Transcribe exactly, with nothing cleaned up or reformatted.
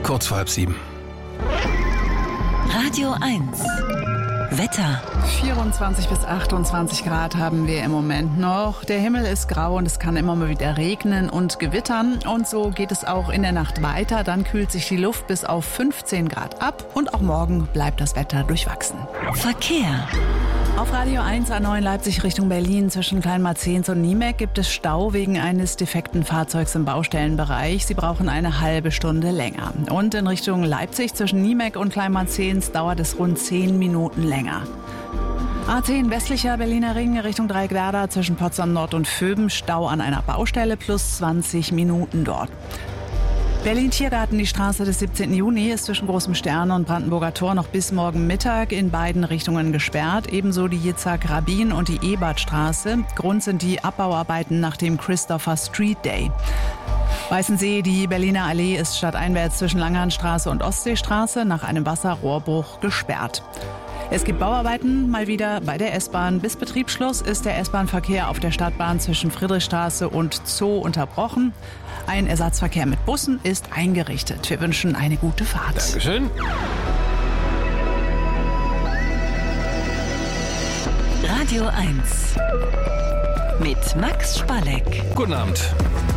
kurz vor halb sieben. Radio eins. Wetter. vierundzwanzig bis achtundzwanzig Grad haben wir im Moment noch. Der Himmel ist grau und es kann immer mal wieder regnen und gewittern. Und so geht es auch in der Nacht weiter. Dann kühlt sich die Luft bis auf fünfzehn Grad ab. Und auch morgen bleibt das Wetter durchwachsen. Verkehr. Auf Radio eins A neun Leipzig Richtung Berlin zwischen Kleinmarzehns und Niemek gibt es Stau wegen eines defekten Fahrzeugs im Baustellenbereich. Sie brauchen eine halbe Stunde länger. Und in Richtung Leipzig zwischen Niemek und Kleinmarzehns dauert es rund zehn Minuten länger. A zehn westlicher Berliner Ring Richtung Dreieckwerder zwischen Potsdam Nord und Vöben, Stau an einer Baustelle plus zwanzig Minuten dort. Berlin-Tiergarten, die Straße des siebzehnten Juni, ist zwischen Großem Stern und Brandenburger Tor noch bis morgen Mittag in beiden Richtungen gesperrt. Ebenso die Yitzhak-Rabin und die Ebertstraße. Grund sind die Abbauarbeiten nach dem Christopher Street Day. Weißensee, die Berliner Allee ist stadteinwärts zwischen Langhahnstraße und Ostseestraße nach einem Wasserrohrbruch gesperrt. Es gibt Bauarbeiten mal wieder bei der S-Bahn. Bis Betriebsschluss ist der S-Bahn-Verkehr auf der Stadtbahn zwischen Friedrichstraße und Zoo unterbrochen. Ein Ersatzverkehr mit Bussen ist eingerichtet. Wir wünschen eine gute Fahrt. Dankeschön. Radio eins. Mit Max Spalleck. Guten Abend.